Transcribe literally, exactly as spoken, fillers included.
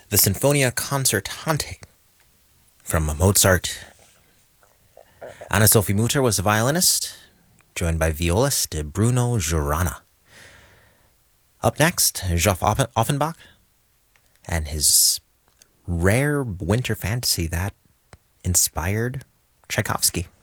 the Sinfonia Concertante from Mozart. Anna-Sophie Mutter was the violinist, joined by violist Bruno Giurana. Up next, Geoff Offenbach and his rare winter fantasy that inspired Tchaikovsky.